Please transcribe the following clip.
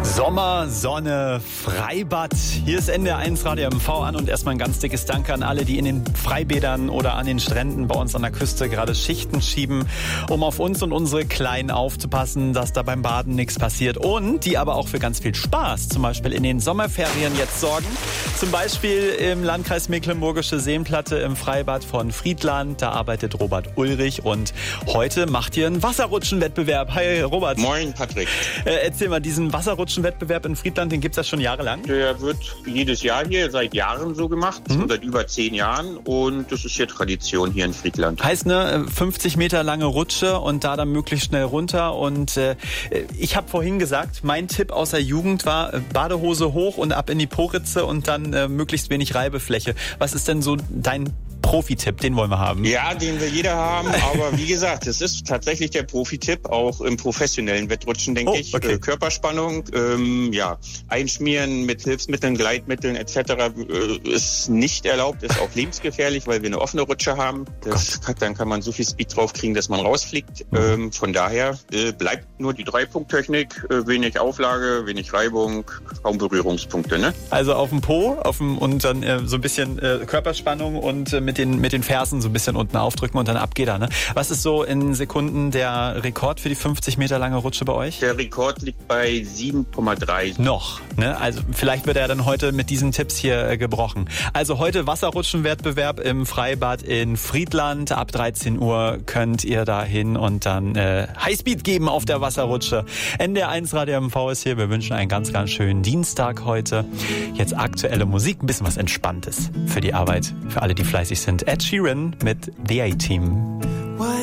Sommer, Sonne, Freibad. Hier ist NDR1 Radio MV an und erstmal ein ganz dickes Danke an alle, die in den Freibädern oder an den Stränden bei uns an der Küste gerade Schichten schieben, um auf uns und unsere Kleinen aufzupassen, dass da beim Baden nichts passiert und die aber auch für ganz viel Spaß, zum Beispiel in den Sommerferien jetzt sorgen. Zum Beispiel im Landkreis Mecklenburgische Seenplatte im Freibad von Friedland. Da arbeitet Robert Ulrich und heute macht ihr einen Wasserrutschenwettbewerb. Hi Robert. Moin Patrick. Erzähl mal, diesen Wasserrutschenwettbewerb in Friedland, den gibt's ja schon jahrelang? Der wird jedes Jahr hier seit Jahren so gemacht, seit über 10 Jahren und das ist hier Tradition hier in Friedland. Heißt 50 Meter lange Rutsche und da dann möglichst schnell runter und ich habe vorhin gesagt, mein Tipp aus der Jugend war Badehose hoch und ab in die Po-Ritze und dann möglichst wenig Reibefläche. Was ist denn so dein Profi-Tipp, den wollen wir haben? Ja, den will jeder haben, aber wie gesagt, es ist tatsächlich der Profi-Tipp, auch im professionellen Wettrutschen, denke ich. Okay. Körperspannung, einschmieren mit Hilfsmitteln, Gleitmitteln etc. Ist nicht erlaubt, ist auch lebensgefährlich, weil wir eine offene Rutsche haben. Dann kann man so viel Speed draufkriegen, dass man rausfliegt. Von daher bleibt nur die 3-Punkt-Technik, wenig Auflage, wenig Reibung, kaum Berührungspunkte. Ne? Also auf dem Po und dann so ein bisschen Körperspannung und mit den Fersen so ein bisschen unten aufdrücken und dann ab geht er. Ne? Was ist so in Sekunden der Rekord für die 50 Meter lange Rutsche bei euch? Der Rekord liegt bei 7,3. Noch. Ne? Also vielleicht wird er dann heute mit diesen Tipps hier gebrochen. Also heute Wasserrutschenwettbewerb im Freibad in Friedland. Ab 13 Uhr könnt ihr da hin und dann Highspeed geben auf der Wasserrutsche. NDR1 Radio MV ist hier. Wir wünschen einen ganz, ganz schönen Dienstag heute. Jetzt aktuelle Musik, ein bisschen was Entspanntes für die Arbeit, für alle, die fleißig sind. Ed Sheeran mit The A-Team.